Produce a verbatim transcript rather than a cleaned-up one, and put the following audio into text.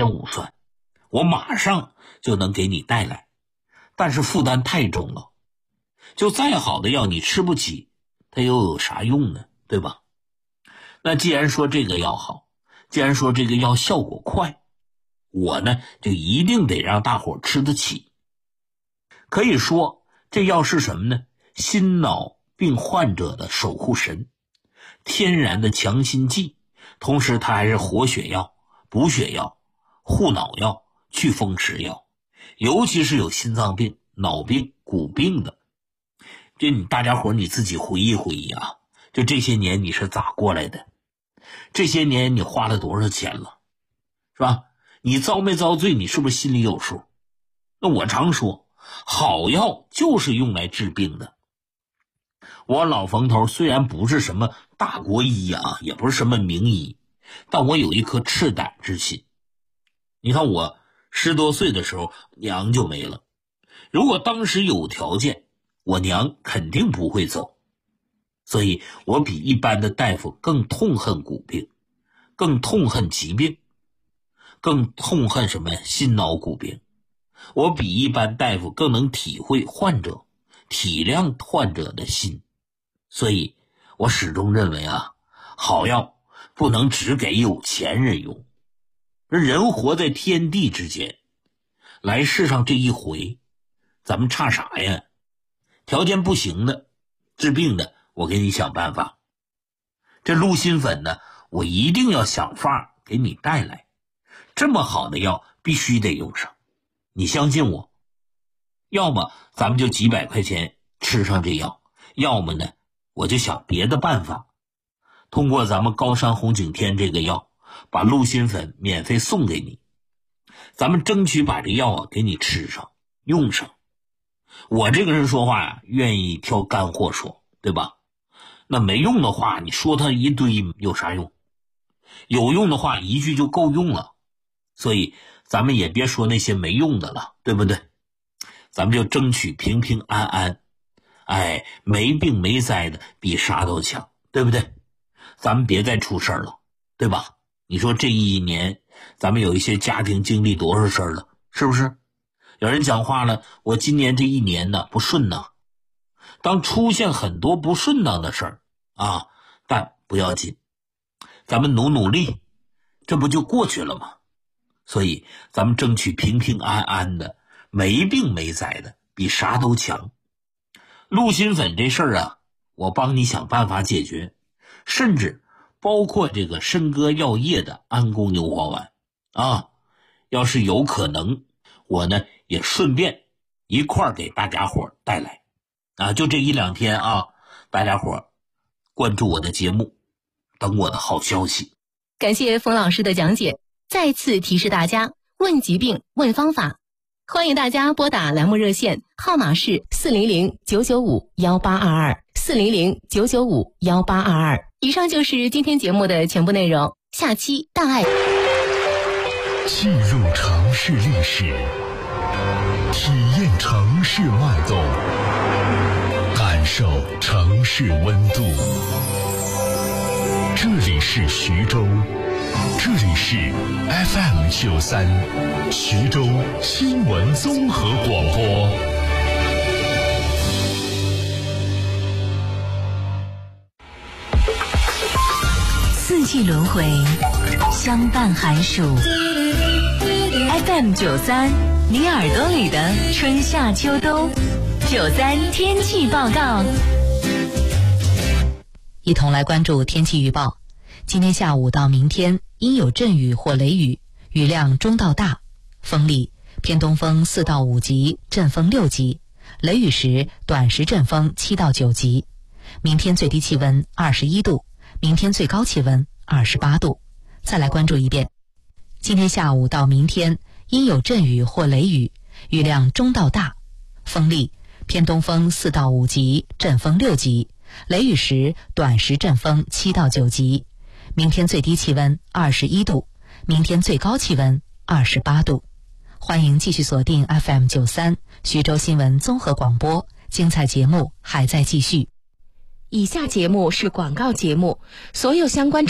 任务算，我马上就能给你带来，但是负担太重了，就再好的药你吃不起，它又有啥用呢？对吧？那既然说这个药好，既然说这个药效果快，我呢就一定得让大伙吃得起。可以说这药是什么呢？心脑病患者的守护神，天然的强心剂，同时它还是活血药、补血药、护脑药、祛风湿药，尤其是有心脏病、脑病、骨病的。就你大家伙你自己回忆回忆啊，就这些年你是咋过来的？这些年你花了多少钱了，是吧？你遭没遭罪，你是不是心里有数？那我常说，好药就是用来治病的。我老冯头虽然不是什么大国医啊，也不是什么名医，但我有一颗赤胆之心。你看我十多岁的时候娘就没了，如果当时有条件，我娘肯定不会走。所以我比一般的大夫更痛恨骨病，更痛恨疾病，更痛恨什么心脑骨病。我比一般大夫更能体会患者，体谅患者的心。所以我始终认为啊，好药不能只给有钱人用。人活在天地之间，来世上这一回，咱们差啥呀？条件不行的，治病的，我给你想办法。这鹿心粉呢，我一定要想法给你带来。这么好的药必须得用上，你相信我。要么咱们就几百块钱吃上这药，要么呢我就想别的办法，通过咱们高山红景天这个药，把鹿心粉免费送给你。咱们争取把这药啊给你吃上用上。我这个人说话呀、啊，愿意挑干货说，对吧？那没用的话，你说它一堆有啥用？有用的话一句就够用了。所以咱们也别说那些没用的了，对不对？咱们就争取平平安安，哎，没病没灾的比啥都强，对不对？咱们别再出事了，对吧？你说这一年咱们有一些家庭经历多少事了，是不是？有人讲话了，我今年这一年呢不顺呐。当出现很多不顺当的事儿啊，但不要紧，咱们努努力，这不就过去了吗？所以咱们争取平平安安的，没病没灾的，比啥都强。鹿心粉这事儿啊，我帮你想办法解决，甚至包括这个参膈药业的安宫牛黄丸啊，要是有可能，我呢也顺便一块儿给大家伙带来啊。就这一两天啊，大家伙关注我的节目，等我的好消息。 感谢冯老师的讲解。再次提示大家，问疾病问方法，欢迎大家拨打栏目热线，号码是四零零九九五幺八二二四零零九九五幺八二二。以上就是今天节目的全部内容，下期大爱。 记录城市历史，体验城市脉动，感受城市温度。这里是徐州，这里是 F M 九三，徐州新闻综合广播。 四季轮回，相伴寒暑。F M 九三，你耳朵里的春夏秋冬。九三天气报告， 一同来关注天气预报。今天下午到明天阴有阵雨或雷雨，雨量中到大，风力偏东风四到五级，阵风六级，雷雨时短时阵风七到九级。明天最低气温二十一度，明天最高气温二十八度。再来关注一遍，今天下午到明天阴有阵雨或雷雨，雨量中到大，风力偏东风四到五级，阵风六级，雷雨时短时阵风七到九级。明天最低气温二十一度，明天最高气温二十八度。欢迎继续锁定 F M 九三徐州新闻综合广播，精彩节目还在继续。 以下节目是广告节目，所有相关